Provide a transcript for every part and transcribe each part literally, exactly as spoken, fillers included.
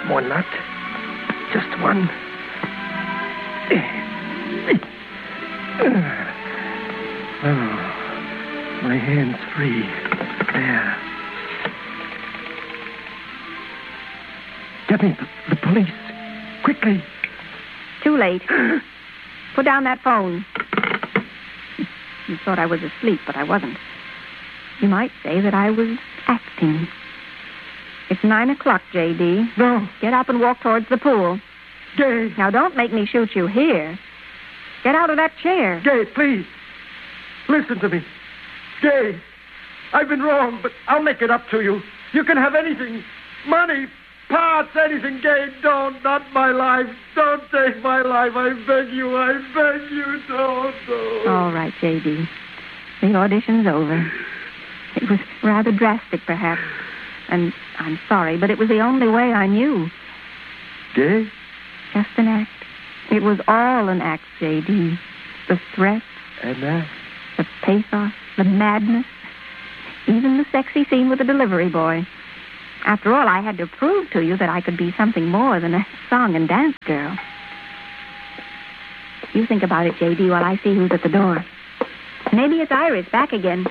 not more than that. Just one. Oh, my hand's free. There. Get me the, the police. Quickly. Too late. Put down that phone. You thought I was asleep, but I wasn't. You might say that I was acting. It's nine o'clock, J D. No. Get up and walk towards the pool. Gay. Now, don't make me shoot you here. Get out of that chair. Gay, please. Listen to me. Gay, I've been wrong, but I'll make it up to you. You can have anything. Money, parts, anything. Gay, don't. Not my life. Don't take my life. I beg you. I beg you. Don't. don't. All right, J D. The audition's over. It was rather drastic, perhaps. And I'm sorry, but it was the only way I knew. Gay? Just an act. It was all an act, J D. The threat. And that? The pathos. The madness. Even the sexy scene with the delivery boy. After all, I had to prove to you that I could be something more than a song and dance girl. You think about it, J D, while I see who's at the door. Maybe it's Iris back again.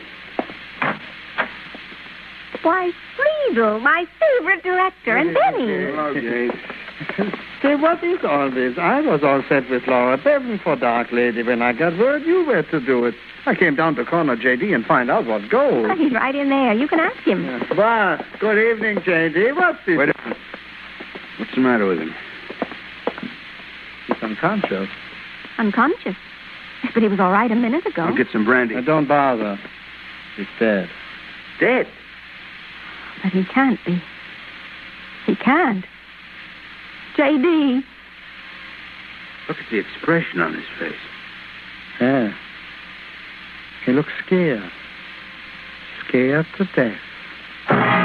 Why, Friedel, my favorite director, and Benny. Hello, Jane. Say, what is all this? I was all set with Laura Bevan for Dark Lady when I got word you were to do it. I came down to corner J D and find out what goes. Oh, he's right in there. You can ask him. Yeah. Well, good evening, J D. What's this? Wait a minute. What's the matter with him? He's unconscious. Unconscious. But he was all right a minute ago. I'll get some brandy. Now, don't bother. He's dead. Dead? But he can't be. He can't. J D. Look at the expression on his face. Yeah. He looks scared. Scared to death.